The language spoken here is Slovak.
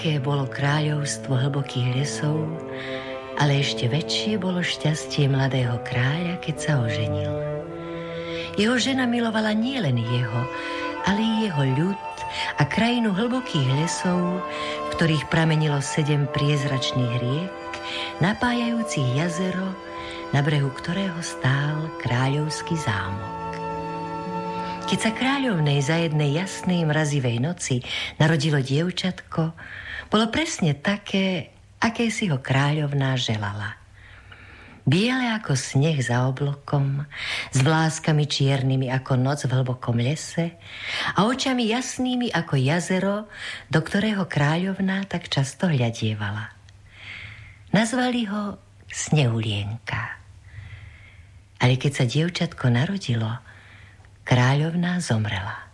Veľké bolo kráľovstvo hlbokých lesov, ale ešte väčšie bolo šťastie mladého kráľa, keď sa oženil. Jeho žena milovala nielen jeho, ale i jeho ľud a krajinu hlbokých lesov, v ktorých pramenilo 7 priezračných riek, napájajúcich jazero, na brehu ktorého stál kráľovský zámok. Keď sa kráľovnej za jednej jasnej mrazivej noci narodilo dievčatko, bolo presne také, aké si ho kráľovná želala. Biele ako sneh za oblokom, s vláskami čiernymi ako noc v hlbokom lese a očami jasnými ako jazero, do ktorého kráľovná tak často hľadievala. Nazvali ho Snehulienka. Ale keď sa dievčatko narodilo, kráľovná zomrela.